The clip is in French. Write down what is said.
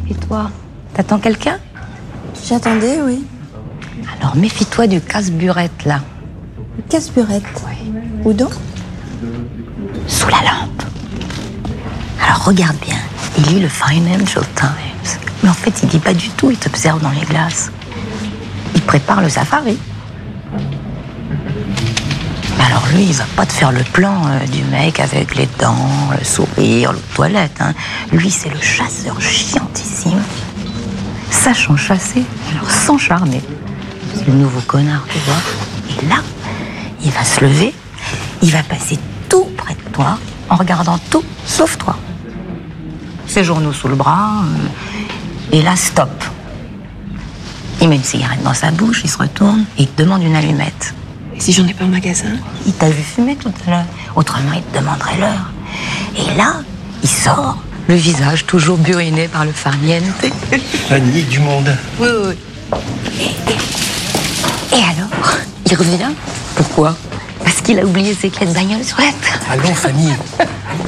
Et toi, t'attends quelqu'un? J'attendais, oui. Alors méfie-toi du casse-burette, là. Le casse-burette. Oui. Où donc? Sous la lampe. Alors regarde bien. Il lit le Financial Times. Mais en fait, il dit pas du tout, il t'observe dans les glaces. Il prépare le safari. Mais alors lui, il va pas te faire le plan du mec avec les dents, le sourire, le toilette. Hein. Lui, c'est le chasseur chiantissime. Sachant chasser, alors sans charmer. C'est le nouveau connard, tu vois. Et là, il va se lever, il va passer tout près de toi, en regardant tout, sauf toi. Ses journaux sous le bras, et là, stop. Il met une cigarette dans sa bouche, il se retourne, et il te demande une allumette. Et si j'en ai pas au magasin? Il t'a vu fumer tout à l'heure, autrement il te demanderait l'heure. Et là, il sort, le visage toujours buriné par le farniente. Fanny du monde. Oui, oui. Et alors, il revient. Pourquoi? Parce qu'il a oublié ses clés de bagnole sur la table. Allons, Fanny.